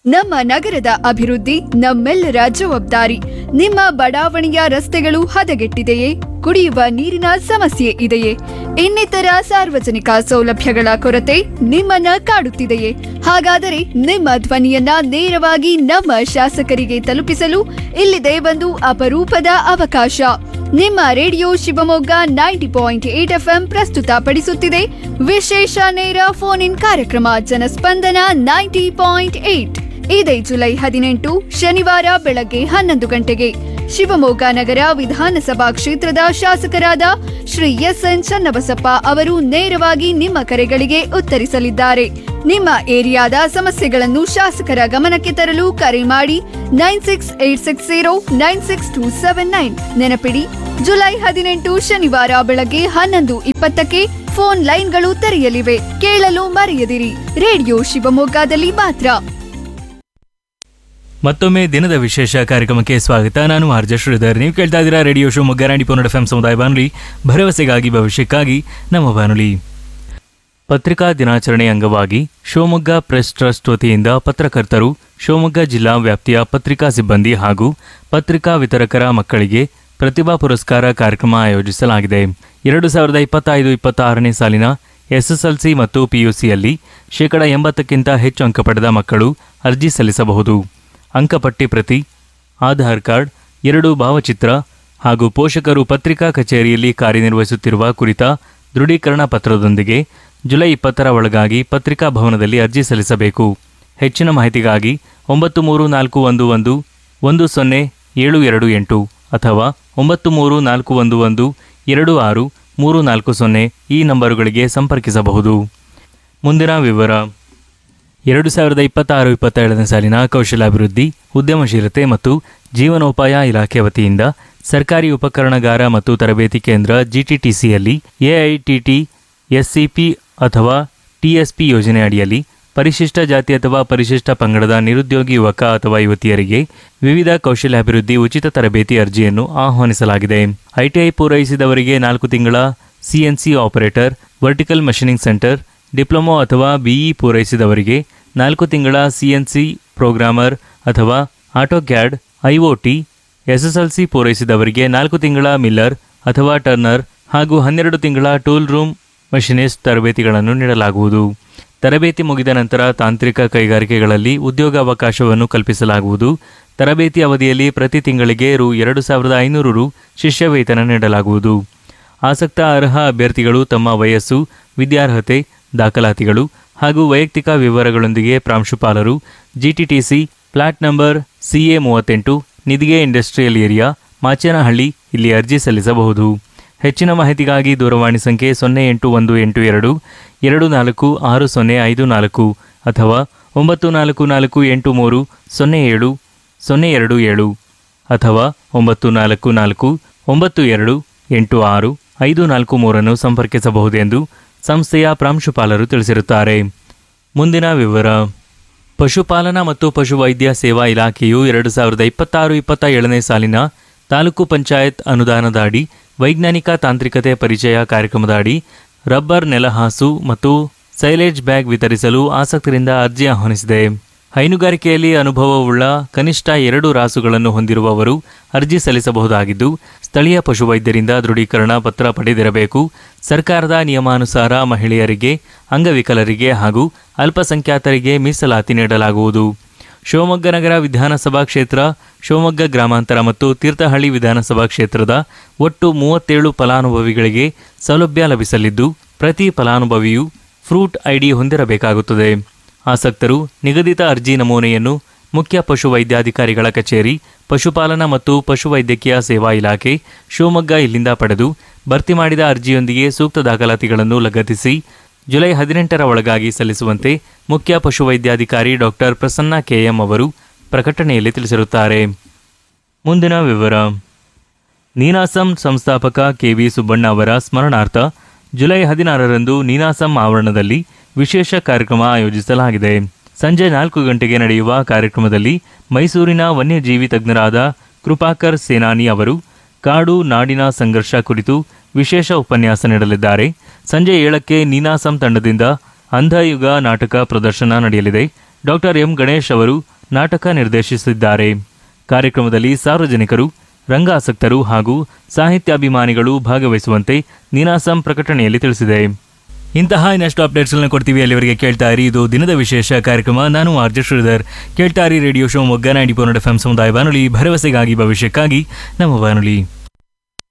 ನಮ್ಮ ನಗರದ ಅಭಿವೃದ್ಧಿ ನಮ್ಮೆಲ್ಲರ ಜವಾಬ್ದಾರಿ. ನಿಮ್ಮ ಬಡಾವಣೆಯ ರಸ್ತೆಗಳು ಹದಗೆಟ್ಟಿದೆಯೇ? ಕುಡಿಯುವ ನೀರಿನ ಸಮಸ್ಯೆ ಇದೆಯೇ? ಇನ್ನಿತರ ಸಾರ್ವಜನಿಕ ಸೌಲಭ್ಯಗಳ ಕೊರತೆ ನಿಮ್ಮನ್ನ ಕಾಡುತ್ತಿದೆಯೇ? ಹಾಗಾದರೆ ನಿಮ್ಮ ಧ್ವನಿಯನ್ನ ನೇರವಾಗಿ ನಮ್ಮ ಶಾಸಕರಿಗೆ ತಲುಪಿಸಲು ಇಲ್ಲಿದೆ ಒಂದು ಅಪರೂಪದ ಅವಕಾಶ. ನಿಮ್ಮ ರೇಡಿಯೋ ಶಿವಮೊಗ್ಗ 90.8 FM ಪ್ರಸ್ತುತಪಡಿಸುತ್ತಿದೆ ವಿಶೇಷ ನೇರ ಫೋನ್ ಇನ್ ಕಾರ್ಯಕ್ರಮ ಜನಸ್ಪಂದನ 90.8. ಇದೇ ಜುಲೈ 18 ಶನಿವಾರ ಬೆಳಗ್ಗೆ 11 ಗಂಟೆಗೆ ಶಿವಮೊಗ್ಗ ನಗರ ವಿಧಾನಸಭಾ ಕ್ಷೇತ್ರದ ಶಾಸಕರಾದ ಶ್ರೀ ಎಸ್.ಎನ್. ಚನ್ನಬಸಪ್ಪ ಅವರು ನೇರವಾಗಿ ನಿಮ್ಮ ಕರೆಗಳಿಗೆ ಉತ್ತರಿಸಲಿದ್ದಾರೆ. ನಿಮ್ಮ ಏರಿಯಾದ ಸಮಸ್ಯೆಗಳನ್ನು ಶಾಸಕರ ಗಮನಕ್ಕೆ ತರಲು ಕರೆ ಮಾಡಿ 9686096279. ನೆನಪಿಡಿ, ಜುಲೈ 18 ಶನಿವಾರ ಬೆಳಗ್ಗೆ 11:20ಕ್ಕೆ ಫೋನ್ ಲೈನ್ಗಳು ತೆರೆಯಲಿವೆ. ಕೇಳಲು ಮರೆಯದಿರಿ. ರೇಡಿಯೋ ಶಿವಮೊಗ್ಗದಲ್ಲಿ ಮಾತ್ರ. ಮತ್ತೊಮ್ಮೆ ದಿನದ ವಿಶೇಷ ಕಾರ್ಯಕ್ರಮಕ್ಕೆ ಸ್ವಾಗತ. ನಾನು ಆರ್ಜೆ ಶ್ರೀಧರ್. ನೀವು ಕೇಳ್ತಾ ಇದ್ದೀರಾ ರೇಡಿಯೋ ಶಿವಮೊಗ್ಗ 90.8 FM ಸಮುದಾಯ ಬಾನುಲಿ, ಭರವಸೆಗಾಗಿ ಭವಿಷ್ಯಕ್ಕಾಗಿ ನಮ್ಮ ಬಾನುಲಿ. ಪತ್ರಿಕಾ ದಿನಾಚರಣೆ ಅಂಗವಾಗಿ ಶಿವಮೊಗ್ಗ ಪ್ರೆಸ್ ಟ್ರಸ್ಟ್ ವತಿಯಿಂದ ಪತ್ರಕರ್ತರು, ಶಿವಮೊಗ್ಗ ಜಿಲ್ಲಾ ವ್ಯಾಪ್ತಿಯ ಪತ್ರಿಕಾ ಸಿಬ್ಬಂದಿ ಹಾಗೂ ಪತ್ರಿಕಾ ವಿತರಕರ ಮಕ್ಕಳಿಗೆ ಪ್ರತಿಭಾ ಪುರಸ್ಕಾರ ಕಾರ್ಯಕ್ರಮ ಆಯೋಜಿಸಲಾಗಿದೆ. 2025-26ನೇ ಸಾಲಿನ SSLC ಮತ್ತು PUCಯಲ್ಲಿ 80%ಕ್ಕಿಂತ ಹೆಚ್ಚು ಅಂಕ ಪಡೆದ ಮಕ್ಕಳು ಅರ್ಜಿ ಸಲ್ಲಿಸಬಹುದು. ಅಂಕಪಟ್ಟಿ ಪ್ರತಿ, ಆಧಾರ್ ಕಾರ್ಡ್, 2 ಭಾವಚಿತ್ರ ಹಾಗೂ ಪೋಷಕರು ಪತ್ರಿಕಾ ಕಚೇರಿಯಲ್ಲಿ ಕಾರ್ಯನಿರ್ವಹಿಸುತ್ತಿರುವ ಕುರಿತ ದೃಢೀಕರಣ ಪತ್ರದೊಂದಿಗೆ ಜುಲೈ 20ರ ಒಳಗಾಗಿ ಪತ್ರಿಕಾ ಭವನದಲ್ಲಿ ಅರ್ಜಿ ಸಲ್ಲಿಸಬೇಕು. ಹೆಚ್ಚಿನ ಮಾಹಿತಿಗಾಗಿ 934111102728 ಅಥವಾ 9341126340 ಈ ನಂಬರುಗಳಿಗೆ ಸಂಪರ್ಕಿಸಬಹುದು. ಮುಂದಿನ ವಿವರ. 2026-27ನೇ ಸಾಲಿನ ಕೌಶಲಾಭಿವೃದ್ಧಿ, ಉದ್ಯಮಶೀಲತೆ ಮತ್ತು ಜೀವನೋಪಾಯ ಇಲಾಖೆ ವತಿಯಿಂದ ಸರ್ಕಾರಿ ಉಪಕರಣಗಾರ ಮತ್ತು ತರಬೇತಿ ಕೇಂದ್ರ GTTCಯಲ್ಲಿ AITT SCP ಅಥವಾ TSP ಯೋಜನೆ ಅಡಿಯಲ್ಲಿ ಪರಿಶಿಷ್ಟ ಜಾತಿ ಅಥವಾ ಪರಿಶಿಷ್ಟ ಪಂಗಡದ ನಿರುದ್ಯೋಗಿ ಯುವಕ ಅಥವಾ ಯುವತಿಯರಿಗೆ ವಿವಿಧ ಕೌಶಲ್ಯಾಭಿವೃದ್ಧಿ ಉಚಿತ ತರಬೇತಿ ಅರ್ಜಿಯನ್ನು ಆಹ್ವಾನಿಸಲಾಗಿದೆ. ITI ಪೂರೈಸಿದವರಿಗೆ 4 ತಿಂಗಳ CNC operator, vertical machining centre, diploma ಅಥವಾ BE ಪೂರೈಸಿದವರಿಗೆ 4 ತಿಂಗಳ CNC ಪ್ರೋಗ್ರಾಮರ್ ಅಥವಾ ಆಟೋಕ್ಯಾಡ್, IoT, SSLC ಪೂರೈಸಿದವರಿಗೆ 4 ತಿಂಗಳ ಮಿಲ್ಲರ್ ಅಥವಾ ಟರ್ನರ್ ಹಾಗೂ 12 ತಿಂಗಳ ಟೂಲ್ ರೂಮ್ ಮಷಿನಿಸ್ಟ್ ತರಬೇತಿಗಳನ್ನು ನೀಡಲಾಗುವುದು. ತರಬೇತಿ ಮುಗಿದ ನಂತರ ತಾಂತ್ರಿಕ ಕೈಗಾರಿಕೆಗಳಲ್ಲಿ ಉದ್ಯೋಗಾವಕಾಶವನ್ನು ಕಲ್ಪಿಸಲಾಗುವುದು. ತರಬೇತಿ ಅವಧಿಯಲ್ಲಿ ಪ್ರತಿ ತಿಂಗಳಿಗೆ ರು 2,500 ಶಿಷ್ಯ ವೇತನ ನೀಡಲಾಗುವುದು. ಆಸಕ್ತ ಅರ್ಹ ಅಭ್ಯರ್ಥಿಗಳು ತಮ್ಮ ವಯಸ್ಸು, ವಿದ್ಯಾರ್ಹತೆ, ದಾಖಲಾತಿಗಳು ಹಾಗೂ ವೈಯಕ್ತಿಕ ವಿವರಗಳೊಂದಿಗೆ ಪ್ರಾಂಶುಪಾಲರು, GTTC, ಫ್ಲಾಟ್ ನಂಬರ್ CA38, ನಿಧಿಗೆ ಇಂಡಸ್ಟ್ರಿಯಲ್ ಏರಿಯಾ, ಮಾಚೇನಹಳ್ಳಿ ಇಲ್ಲಿ ಅರ್ಜಿ ಸಲ್ಲಿಸಬಹುದು. ಹೆಚ್ಚಿನ ಮಾಹಿತಿಗಾಗಿ ದೂರವಾಣಿ ಸಂಖ್ಯೆ 088282460054 ಅಥವಾ 9448307027 ಅಥವಾ 9449286543 ಸಂಪರ್ಕಿಸಬಹುದೆಂದು ಸಂಸ್ಥೆಯ ಪ್ರಾಂಶುಪಾಲರು ತಿಳಿಸಿರುತ್ತಾರೆ. ಮುಂದಿನ ವಿವರ. ಪಶುಪಾಲನಾ ಮತ್ತು ಪಶುವೈದ್ಯ ಸೇವಾ ಇಲಾಖೆಯು 2026-27ನೇ ಸಾಲಿನ ತಾಲೂಕು ಪಂಚಾಯತ್ ಅನುದಾನದ ಅಡಿ ವೈಜ್ಞಾನಿಕ ತಾಂತ್ರಿಕತೆ ಪರಿಚಯ ಕಾರ್ಯಕ್ರಮದ ಅಡಿ ರಬ್ಬರ್ ನೆಲಹಾಸು ಮತ್ತು ಸೈಲೇಜ್ ಬ್ಯಾಗ್ ವಿತರಿಸಲು ಆಸಕ್ತರಿಂದ ಅರ್ಜಿ ಆಹ್ವಾನಿಸಿದೆ. ಹೈನುಗಾರಿಕೆಯಲ್ಲಿ ಅನುಭವವುಳ್ಳ ಕನಿಷ್ಠ 2 ರಾಸುಗಳನ್ನು ಹೊಂದಿರುವವರು ಅರ್ಜಿ ಸಲ್ಲಿಸಬಹುದಾಗಿದ್ದು, ಸ್ಥಳೀಯ ಪಶುವೈದ್ಯರಿಂದ ದೃಢೀಕರಣ ಪತ್ರ ಪಡೆದಿರಬೇಕು. ಸರ್ಕಾರದ ನಿಯಮಾನುಸಾರ ಮಹಿಳೆಯರಿಗೆ, ಅಂಗವಿಕಲರಿಗೆ ಹಾಗೂ ಅಲ್ಪಸಂಖ್ಯಾತರಿಗೆ ಮೀಸಲಾತಿ ನೀಡಲಾಗುವುದು. ಶಿವಮೊಗ್ಗ ನಗರ ವಿಧಾನಸಭಾ ಕ್ಷೇತ್ರ, ಶಿವಮೊಗ್ಗ ಗ್ರಾಮಾಂತರ ಮತ್ತು ತೀರ್ಥಹಳ್ಳಿ ವಿಧಾನಸಭಾ ಕ್ಷೇತ್ರದ ಒಟ್ಟು 37 ಫಲಾನುಭವಿಗಳಿಗೆ ಸೌಲಭ್ಯ ಲಭಿಸಲಿದ್ದು, ಪ್ರತಿ ಫಲಾನುಭವಿಯು ಫ್ರೂಟ್ ID ಹೊಂದಿರಬೇಕಾಗುತ್ತದೆ. ಆಸಕ್ತರು ನಿಗದಿತ ಅರ್ಜಿ ನಮೂನೆಯನ್ನು ಮುಖ್ಯ ಪಶುವೈದ್ಯಾಧಿಕಾರಿಗಳ ಕಚೇರಿ, ಪಶುಪಾಲನಾ ಮತ್ತು ಪಶುವೈದ್ಯಕೀಯ ಸೇವಾ ಇಲಾಖೆ, ಶಿವಮೊಗ್ಗ ಇಲ್ಲಿಂದ ಪಡೆದು ಭರ್ತಿ ಮಾಡಿದ ಅರ್ಜಿಯೊಂದಿಗೆ ಸೂಕ್ತ ದಾಖಲಾತಿಗಳನ್ನು ಲಗತ್ತಿಸಿ ಜುಲೈ 18ರ ಒಳಗಾಗಿ ಸಲ್ಲಿಸುವಂತೆ ಮುಖ್ಯ ಪಶುವೈದ್ಯಾಧಿಕಾರಿ ಡಾಕ್ಟರ್ ಪ್ರಸನ್ನ KM ಅವರು ಪ್ರಕಟಣೆಯಲ್ಲಿ ತಿಳಿಸಿರುತ್ತಾರೆ. ಮುಂದಿನ ವಿವರ. ನೀನಾಸಂ ಸಂಸ್ಥಾಪಕ KV ಸುಬ್ಬಣ್ಣ ಅವರ ಸ್ಮರಣಾರ್ಥ ಜುಲೈ 16ರಂದು ನೀನಾಸಂ ಆವರಣದಲ್ಲಿ ವಿಶೇಷ ಕಾರ್ಯಕ್ರಮ ಆಯೋಜಿಸಲಾಗಿದೆ. ಸಂಜೆ 4 ಗಂಟೆಗೆ ನಡೆಯುವ ಕಾರ್ಯಕ್ರಮದಲ್ಲಿ ಮೈಸೂರಿನ ವನ್ಯಜೀವಿ ತಜ್ಞರಾದ ಕೃಪಾಕರ್ ಸೇನಾನಿ ಅವರು ಕಾಡು ನಾಡಿನ ಸಂಘರ್ಷ ಕುರಿತು ವಿಶೇಷ ಉಪನ್ಯಾಸ ನೀಡಲಿದ್ದಾರೆ. ಸಂಜೆ 7ಕ್ಕೆ ನೀನಾಸಂ ತಂಡದಿಂದ ಅಂಧಯುಗ ನಾಟಕ ಪ್ರದರ್ಶನ ನಡೆಯಲಿದೆ. ಡಾಕ್ಟರ್ ಎಂ ಗಣೇಶ್ ಅವರು ನಾಟಕ ನಿರ್ದೇಶಿಸಿದ್ದಾರೆ. ಕಾರ್ಯಕ್ರಮದಲ್ಲಿ ಸಾರ್ವಜನಿಕರು, ರಂಗಾಸಕ್ತರು ಹಾಗೂ ಸಾಹಿತ್ಯಾಭಿಮಾನಿಗಳು ಭಾಗವಹಿಸುವಂತೆ ನೀನಾಸಂ ಪ್ರಕಟಣೆಯಲ್ಲಿ ತಿಳಿಸಿದೆ. ಇಂತಹ ಇನ್ನಷ್ಟು ಅಪ್ಡೇಟ್ಸ್ಗಳನ್ನ ಕೊಡ್ತೀವಿ. ಅಲ್ಲಿವರೆಗೆ ಕೇಳ್ತಾ ಇರಿ, ಇದು ದಿನದ ವಿಶೇಷ ಕಾರ್ಯಕ್ರಮ. ನಾನು ಆರ್ ಜೆ ಶ್ರೀಧರ್. ಕೇಳ್ತಾ ಇರಿ ರೇಡಿಯೋ ಶಿವಮೊಗ್ಗ 90.4 FM ಸಮುದಾಯ ಬಾನುಲಿ, ಭರವಸೆಗಾಗಿ ಭವಿಷ್ಯಕ್ಕಾಗಿ ನಮ್ಮ ಬಾನುಲಿ.